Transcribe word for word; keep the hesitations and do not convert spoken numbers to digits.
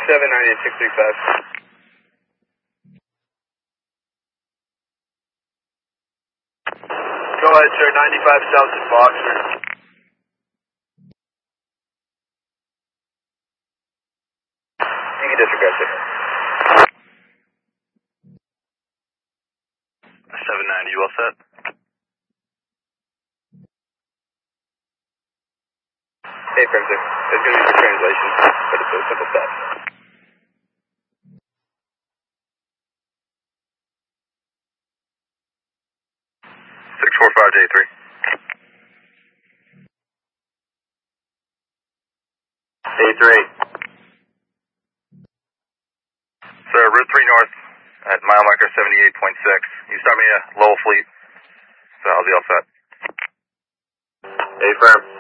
seven nine eight six three five. Go ahead, sir. ninety-five South is Boxer. You can disregard, sir. seven ninety, you all set? Hey, firm, sir. There's going to be some translation, but it's a simple step. six four five J three. A three. Sir, Route three North at mile marker seventy-eight point six. You start me a Lowell fleet, so I'll be all set. A firm.